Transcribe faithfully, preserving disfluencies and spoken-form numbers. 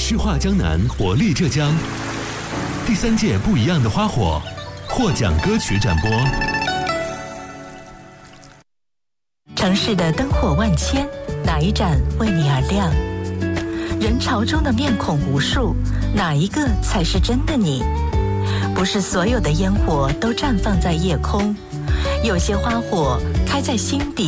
诗画江南，活力浙江。第三届不一样的花火获奖歌曲展播。 城市的灯火万千，哪一盏为你而亮？人潮中的面孔无数，哪一个才是真的你？不是所有的烟火都绽放在夜空，有些花火开在心底。